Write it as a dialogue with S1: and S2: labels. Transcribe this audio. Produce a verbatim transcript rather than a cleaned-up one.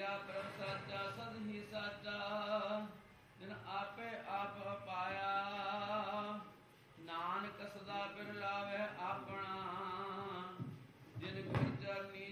S1: ਮੇਰਾ ਪ੍ਰਭ ਸਾਚਾ ਸਦ ਹੀ ਸਾਚਾ, ਜਿਨ ਆਪੇ ਆਪ ਪਾਇਆ। ਨਾਨਕ ਸਦਾ ਪਿਰ ਲਾਵੇ ਆਪਣਾ, ਜਿਨ ਗੁਰ ਚਰਨੀ